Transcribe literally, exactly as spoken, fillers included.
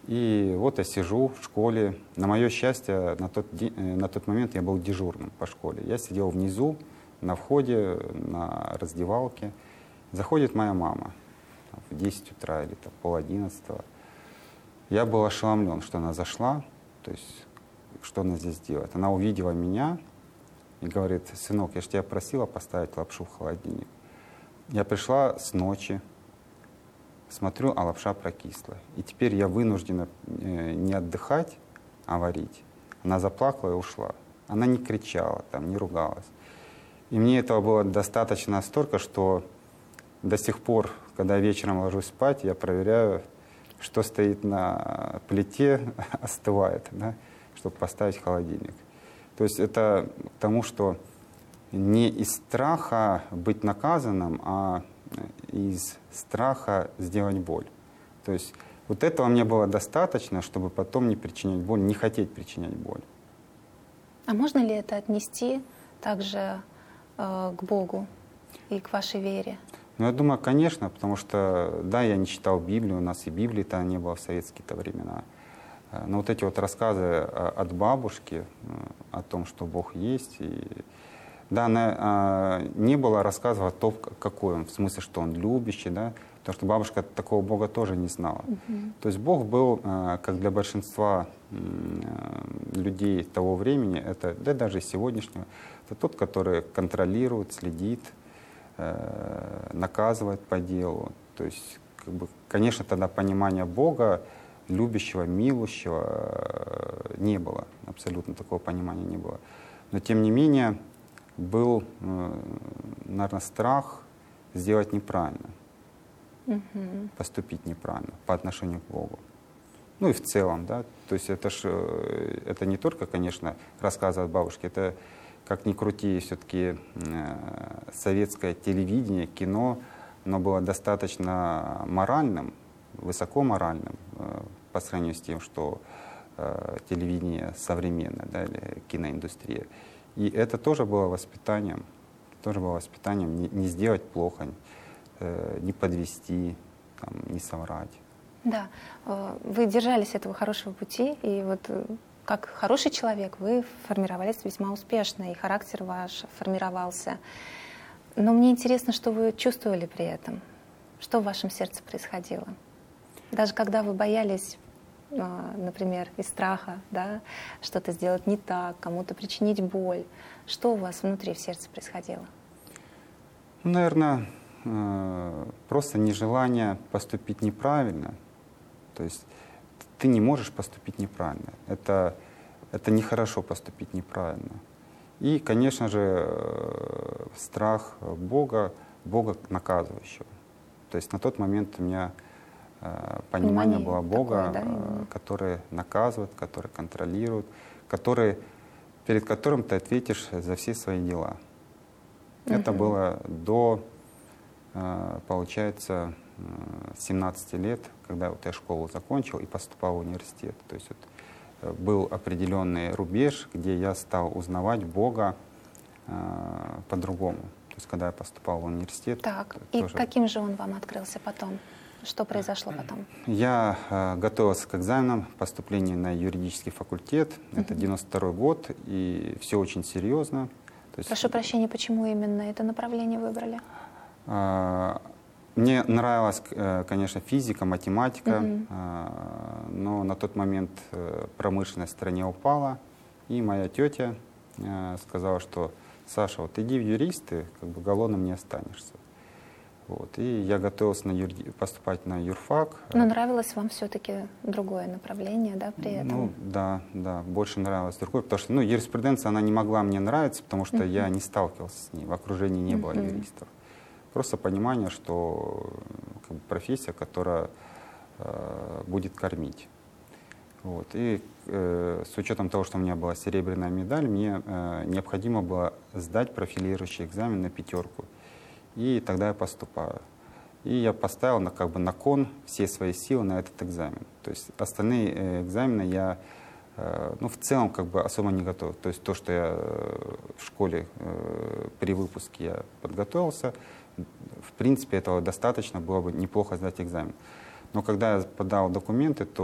И вот я сижу в школе. На мое счастье, на тот, день, на тот момент я был дежурным по школе. Я сидел внизу, на входе, на раздевалке. Заходит моя мама в десять утра или там, пол одиннадцатого. Я был ошеломлен, что она зашла, то есть что она здесь делает. Она увидела меня и говорит: сынок, я же тебя просила поставить лапшу в холодильник. Я пришла с ночи, смотрю, а лапша прокисла. И теперь я вынуждена э, не отдыхать, а варить. Она заплакала и ушла. Она не кричала, там, не ругалась. И мне этого было достаточно настолько, что до сих пор, когда вечером ложусь спать, я проверяю, что стоит на плите, остывает, да, чтобы поставить в холодильник. То есть это к тому, что не из страха быть наказанным, а из страха сделать боль. То есть вот этого мне было достаточно, чтобы потом не причинять боль, не хотеть причинять боль. А можно ли это отнести также э, к Богу и к вашей вере? Ну, я думаю, конечно, потому что, да, я не читал Библию, у нас и Библии-то не было в советские-то времена. Но вот эти вот рассказы от бабушки о том, что Бог есть, и, да, она не было рассказов о том, какой Он, в смысле, что Он любящий, да, потому что бабушка такого Бога тоже не знала. Uh-huh. То есть Бог был, как для большинства людей того времени, это, да даже и сегодняшнего, это тот, который контролирует, следит, наказывает по делу. То есть, как бы, конечно, тогда понимания Бога, любящего, милующего, не было. Абсолютно такого понимания не было. Но, тем не менее, был, наверное, страх сделать неправильно, угу. поступить неправильно по отношению к Богу. Ну и в целом, да. То есть это, ж, это не только, конечно, рассказы от бабушки, это, как ни крути, все-таки э, советское телевидение, кино, оно было достаточно моральным, высоко моральным э, по сравнению с тем, что э, телевидение современное, да, или киноиндустрия. И это тоже было воспитанием, тоже было воспитанием не, не сделать плохо, э, не подвести, там, не соврать. Да, вы держались этого хорошего пути, и вот как хороший человек вы формировались весьма успешно, и характер ваш формировался. Но мне интересно, что вы чувствовали при этом, что в вашем сердце происходило. Даже когда вы боялись, например, из страха, да, что-то сделать не так, кому-то причинить боль, что у вас внутри в сердце происходило? Ну, наверное, просто нежелание поступить неправильно. То есть ты не можешь поступить неправильно. Это, это нехорошо поступить неправильно. И, конечно же, страх Бога, Бога наказывающего. То есть на тот момент у меня э, понимание было Бога, такое, да? э, который наказывает, который контролирует, который, перед которым ты ответишь за все свои дела. Угу. Это было до, э, получается, семнадцати лет, когда вот я школу закончил и поступал в университет. То есть вот, был определенный рубеж, где я стал узнавать Бога э, по-другому. То есть когда я поступал в университет. Так, и тоже... каким же он вам открылся потом? Что произошло потом? Я э, готовился к экзаменам поступления на юридический факультет. Uh-huh. Это девяносто второй год, и все очень серьезно. То есть... Прошу прощения, почему именно это направление выбрали? Э, Мне нравилась, конечно, физика, математика, Uh-huh. но на тот момент промышленность в стране упала, и моя тетя сказала, что Саша, вот иди в юристы, как бы голодным не останешься. Вот. И я готовился на юри... поступать на юрфак. Но нравилось вам все-таки другое направление, да, при этом? Ну, да, да, больше нравилось другое, потому что, ну, юриспруденция, она не могла мне нравиться, потому что Uh-huh. я не сталкивался с ней, в окружении не Uh-huh. было юристов. Просто понимание, что как бы, профессия, которая э, будет кормить. Вот. И э, с учетом того, что у меня была серебряная медаль, мне э, необходимо было сдать профилирующий экзамен на пятерку. И тогда я поступаю. И я поставил на, как бы, на кон все свои силы на этот экзамен. То есть остальные э, экзамены я э, ну, в целом как бы особо не готов. То есть то, что я э, в школе э, при выпуске я подготовился, в принципе, этого достаточно было бы неплохо сдать экзамен. Но когда я подал документы, то